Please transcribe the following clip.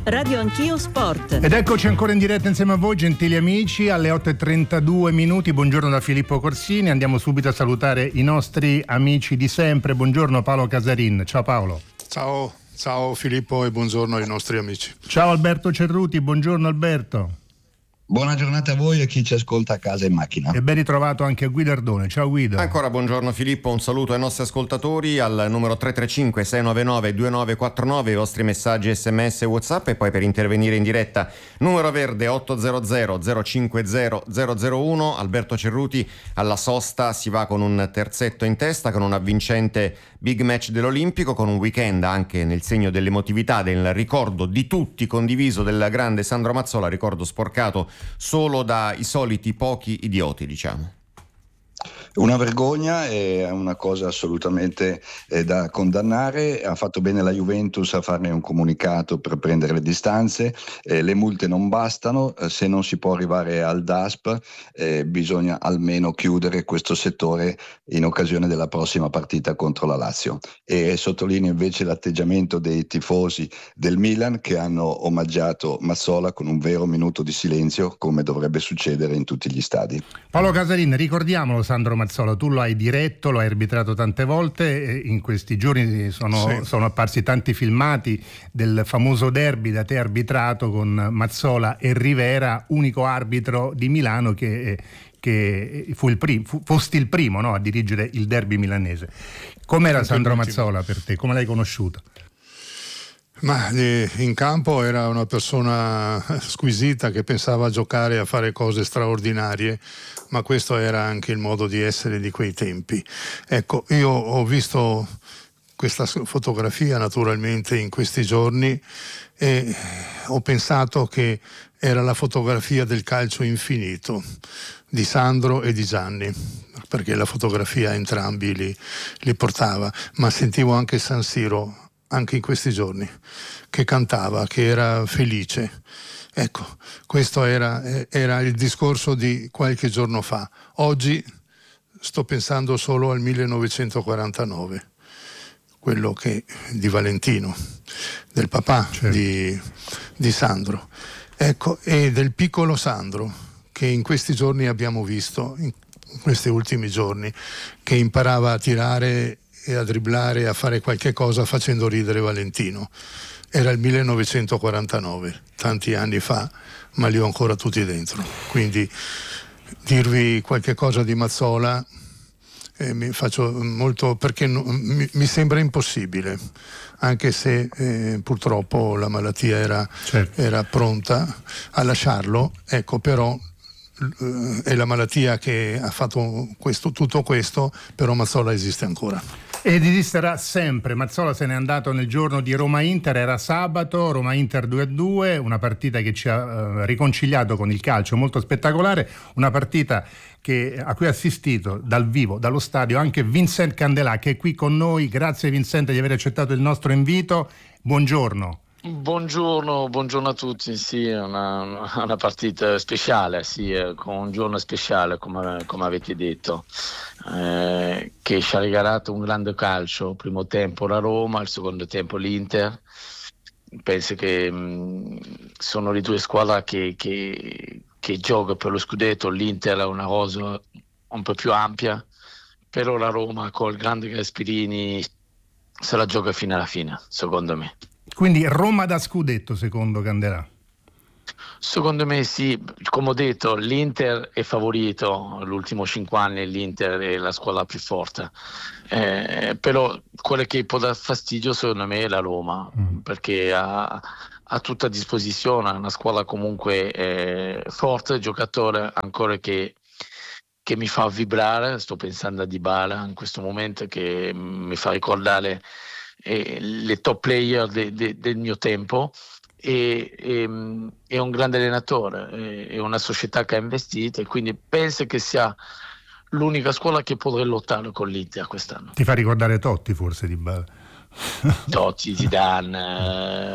Radio Anch'io Sport. Ed eccoci ancora in diretta insieme a voi, gentili amici, alle 8:32. Buongiorno da Filippo Corsini. Andiamo subito a salutare i nostri amici di sempre. Buongiorno Paolo Casarin. Ciao Paolo. Ciao Filippo e buongiorno ai nostri amici. Ciao Alberto Cerruti. Buongiorno Alberto. Buona giornata a voi e chi ci ascolta a casa in macchina. E ben ritrovato anche a Guido Ardone. Ciao Guido. Ancora buongiorno Filippo, un saluto ai nostri ascoltatori al numero 335 699 2949, i vostri messaggi SMS e WhatsApp, e poi per intervenire in diretta numero verde 800 050 001. Alberto Cerruti alla sosta si va con un terzetto in testa, con un avvincente big match dell'Olimpico, con un weekend anche nel segno dell'emotività, del ricordo di tutti condiviso del grande Sandro Mazzola, ricordo sporcato solo dai soliti pochi idioti, diciamo. Una vergogna, è una cosa assolutamente da condannare. Ha fatto bene la Juventus a farne un comunicato per prendere le distanze. Le multe non bastano, se non si può arrivare al DASP bisogna almeno chiudere questo settore in occasione della prossima partita contro la Lazio. E sottolineo invece l'atteggiamento dei tifosi del Milan che hanno omaggiato Mazzola con un vero minuto di silenzio, come dovrebbe succedere in tutti gli stadi. Paolo Casarin, ricordiamolo Sandro Mazzola, tu lo hai diretto, lo hai arbitrato tante volte, in questi giorni sono apparsi tanti filmati del famoso derby da te arbitrato con Mazzola e Rivera, unico arbitro di Milano che fosti il primo, no, a dirigere il derby milanese. Com'era Sandro Mazzola per te? Come l'hai conosciuto? Ma in campo era una persona squisita che pensava a giocare e a fare cose straordinarie, ma questo era anche il modo di essere di quei tempi. Ecco, io ho visto questa fotografia naturalmente in questi giorni e ho pensato che era la fotografia del calcio infinito di Sandro e di Gianni, perché la fotografia entrambi li portava, ma sentivo anche San Siro anche in questi giorni, che cantava, che era felice. Ecco, questo era il discorso di qualche giorno fa. Oggi sto pensando solo al 1949, quello di Valentino, del papà, certo, di Sandro. Ecco, e del piccolo Sandro, che in questi giorni abbiamo visto, in questi ultimi giorni, che imparava a tirare e a dribblare, a fare qualche cosa facendo ridere Valentino. Era il 1949, tanti anni fa, ma li ho ancora tutti dentro. Quindi dirvi qualche cosa di Mazzola mi faccio molto, perché mi sembra impossibile, anche se purtroppo la malattia era pronta a lasciarlo. Ecco, però è la malattia che ha fatto tutto questo, però Mazzola esiste ancora. Ed esisterà sempre. Mazzola se n'è andato nel giorno di Roma-Inter, era sabato, Roma-Inter 2-2, una partita che ci ha riconciliato con il calcio, molto spettacolare, una partita a cui ha assistito dal vivo, dallo stadio, anche Vincent Candelà, che è qui con noi. Grazie Vincent di aver accettato il nostro invito. Buongiorno. Buongiorno a tutti. Sì, è una partita speciale, sì, con un giorno speciale come avete detto, che ci ha regalato un grande calcio. Primo tempo la Roma, il secondo tempo l'Inter. Penso che sono le due squadre che giocano per lo scudetto. L'Inter ha una rosa un po' più ampia, però la Roma col grande Gasperini se la gioca fino alla fine, secondo me. Quindi Roma da scudetto secondo Candelà? Secondo me sì, come ho detto l'Inter è favorito, l'ultimo 5 anni l'Inter è la squadra più forte, però quello che può dar fastidio secondo me è la Roma, perché ha tutta a disposizione, una squadra comunque forte, giocatore ancora che mi fa vibrare. Sto pensando a Dybala in questo momento, che mi fa ricordare le top player del mio tempo, e è un grande allenatore, è una società che ha investito, e quindi penso che sia l'unica squadra che potrebbe lottare con l'Inter quest'anno. Ti fa ricordare Totti forse Dybala? Totti, Zidane,